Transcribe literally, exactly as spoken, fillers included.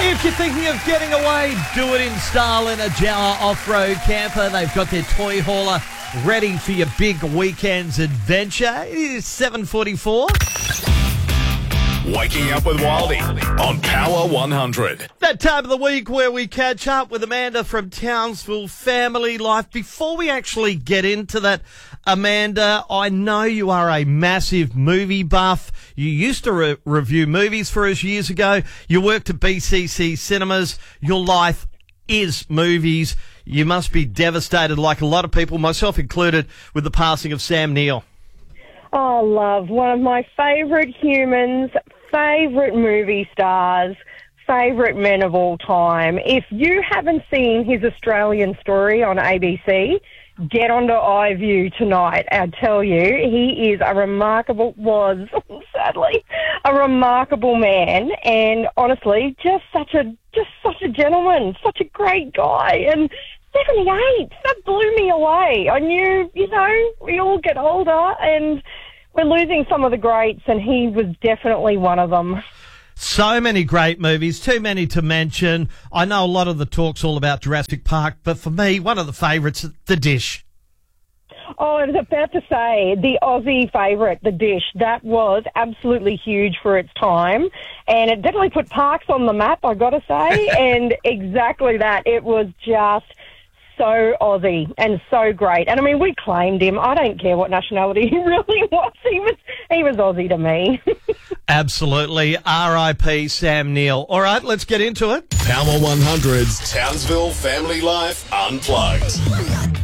If you're thinking of getting away, do it in style in a Jawa off-road camper. They've got their toy hauler ready for your big weekend's adventure. It is seven forty-four. Waking up with Wildy on Power one hundred. That time of the week where we catch up with Amanda from Townsville Family Life. Before we actually get into that, Amanda, I know you are a massive movie buff. You used to re- review movies for us years ago. You worked at B C C Cinemas. Your life is movies. You must be devastated, like a lot of people, myself included, with the passing of Sam Neill. Oh, love. One of my favourite humans, favourite movie stars, favourite men of all time. If you haven't seen his Australian Story on A B C, get onto iView tonight. I tell you, he is a remarkable, was, sadly, a remarkable man. And honestly, just such a, just such a gentleman, such a great guy. And seventy-eight, that blew me away. I knew, you know, we all get older and we're losing some of the greats, and he was definitely one of them. So many great movies, too many to mention. I know a lot of the talk's all about Jurassic Park, but for me, one of the favourites, The Dish. Oh, I was about to say, the Aussie favourite, The Dish, that was absolutely huge for its time. And it definitely put Parks on the map, I got to say. And exactly that. It was just so Aussie and so great. And I mean, we claimed him. I don't care what nationality he really was. He was, he was Aussie to me. Absolutely. R I P Sam Neill. All right, let's get into it. Power one hundred's Townsville Family Life Unplugged.